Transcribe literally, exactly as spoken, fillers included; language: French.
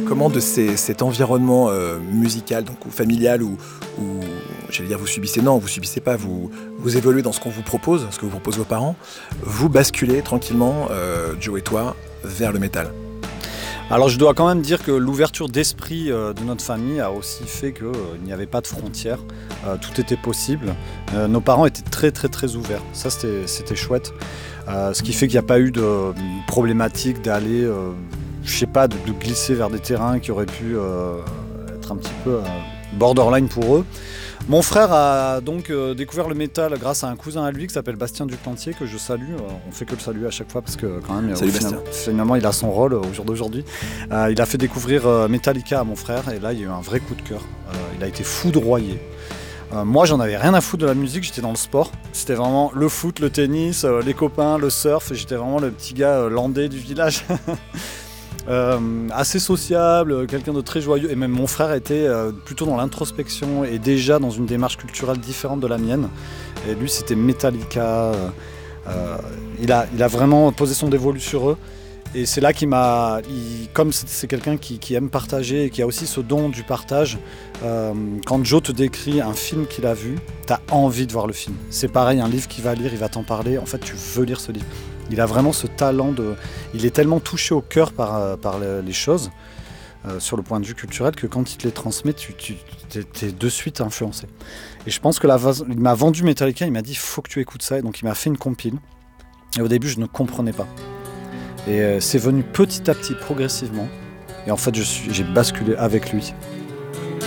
Comment de ces, cet environnement euh, musical, donc ou familial, où, où j'allais dire vous subissez, non, vous subissez pas, vous, vous évoluez dans ce qu'on vous propose, ce que vous proposent vos parents, vous basculez tranquillement, euh, Joe et toi, vers le métal. Alors je dois quand même dire que l'ouverture d'esprit euh, de notre famille a aussi fait qu'il euh, n'y avait pas de frontières, euh, tout était possible. Euh, nos parents étaient très très très ouverts, ça c'était, c'était chouette. Euh, ce qui fait qu'il n'y a pas eu de euh, problématique d'aller, euh, je sais pas, de, de glisser vers des terrains qui auraient pu euh, être un petit peu euh, borderline pour eux. Mon frère a donc euh, découvert le métal grâce à un cousin à lui qui s'appelle Bastien Duplantier, que je salue. Euh, on fait que le saluer à chaque fois parce que quand même, Salut euh, Bastien. finalement, finalement, il a son rôle au jour d'aujourd'hui. Euh, il a fait découvrir euh, Metallica à mon frère et là il y a eu un vrai coup de cœur. Euh, il a été foudroyé. Euh, moi j'en avais rien à foutre de la musique, j'étais dans le sport. C'était vraiment le foot, le tennis, euh, les copains, le surf. J'étais vraiment le petit gars euh, landais du village. Euh, assez sociable, quelqu'un de très joyeux, et même mon frère était euh, plutôt dans l'introspection et déjà dans une démarche culturelle différente de la mienne. Et lui c'était Metallica, euh, euh, il, a, il a vraiment posé son dévolu sur eux. Et c'est là qu'il m'a, il, comme c'est, c'est quelqu'un qui, qui aime partager et qui a aussi ce don du partage, euh, quand Joe te décrit un film qu'il a vu, t'as envie de voir le film. C'est pareil, un livre qu'il va lire, il va t'en parler, en fait tu veux lire ce livre. Il a vraiment ce talent de... Il est tellement touché au cœur par, par les choses, euh, sur le point de vue culturel, que quand il te les transmet, tu, tu es de suite influencé. Et je pense que la, il m'a vendu Metallica, il m'a dit « faut que tu écoutes ça », et donc il m'a fait une compile. Et au début, je ne comprenais pas. Et euh, c'est venu petit à petit, progressivement. Et en fait, je suis, j'ai basculé avec lui.